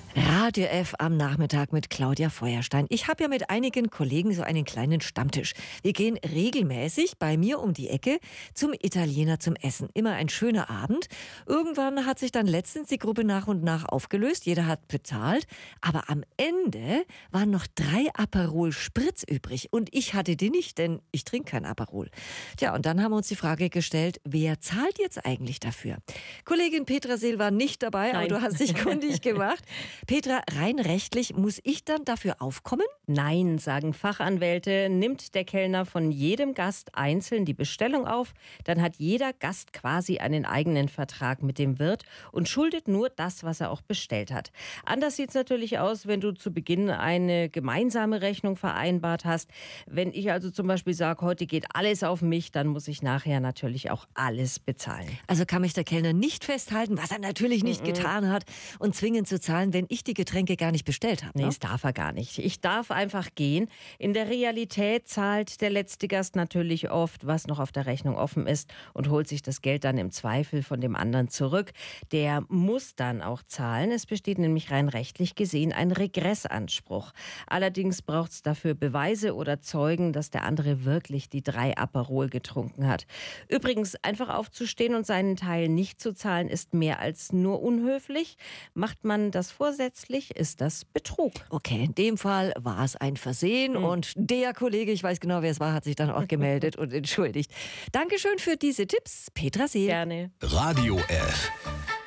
Radio F am Nachmittag mit Claudia Feuerstein. Ich habe ja mit einigen Kollegen so einen kleinen Stammtisch. Wir gehen regelmäßig bei mir um die Ecke zum Italiener zum Essen. Immer ein schöner Abend. Irgendwann hat sich dann letztens die Gruppe nach und nach aufgelöst. Jeder hat bezahlt. Aber am Ende waren noch 3 Aperol Spritz übrig. Und ich hatte die nicht, denn ich trinke kein Aperol. Tja, und dann haben wir uns die Frage gestellt, wer zahlt jetzt eigentlich dafür? Kollegin Petra Seel war nicht dabei, aber du hast dich kundig gemacht. Petra, rein rechtlich muss ich dann dafür aufkommen? Nein, sagen Fachanwälte, nimmt der Kellner von jedem Gast einzeln die Bestellung auf, dann hat jeder Gast quasi einen eigenen Vertrag mit dem Wirt und schuldet nur das, was er auch bestellt hat. Anders sieht es natürlich aus, wenn du zu Beginn eine gemeinsame Rechnung vereinbart hast. Wenn ich also zum Beispiel sage, heute geht alles auf mich, dann muss ich nachher natürlich auch alles bezahlen. Also kann mich der Kellner nicht festhalten, was er natürlich nicht getan hat, und zwingen zu zahlen, wenn ich die Getränke gar nicht bestellt habe. Nee, Ne? das darf er gar nicht. Ich darf einfach gehen. In der Realität zahlt der letzte Gast natürlich oft, was noch auf der Rechnung offen ist, und holt sich das Geld dann im Zweifel von dem anderen zurück. Der muss dann auch zahlen. Es besteht nämlich rein rechtlich gesehen ein Regressanspruch. Allerdings braucht es dafür Beweise oder Zeugen, dass der andere wirklich die 3 Aperol getrunken hat. Übrigens, einfach aufzustehen und seinen Teil nicht zu zahlen, ist mehr als nur unhöflich. Macht man das vorsätzlich, ist das Betrug. Okay, in dem Fall war es ein Versehen und der Kollege, ich weiß genau, wer es war, hat sich dann auch gemeldet und entschuldigt. Dankeschön für diese Tipps, Petra Seel. Gerne. Radio F.